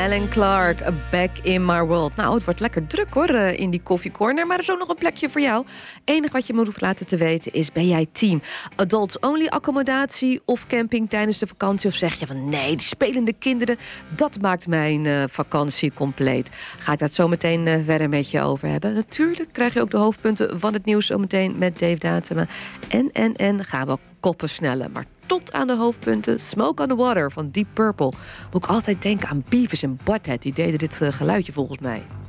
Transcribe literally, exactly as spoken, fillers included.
Alan Clark, Back in My World. Nou, het wordt lekker druk hoor in die koffiecorner, maar er is ook nog een plekje voor jou. Enig wat je me hoeft laten te weten is, ben jij team adults-only accommodatie of camping tijdens de vakantie? Of zeg je van nee, die spelende kinderen, dat maakt mijn uh, vakantie compleet. Ga ik dat zo meteen uh, verder met je over hebben. Natuurlijk krijg je ook de hoofdpunten van het nieuws zo meteen met Dave Datema. En, en, en gaan we koppen snellen, maar tot aan de hoofdpunten. Smoke on the Water van Deep Purple. Moet ik altijd denken aan Beavis en Butthead. Die deden dit uh, geluidje volgens mij.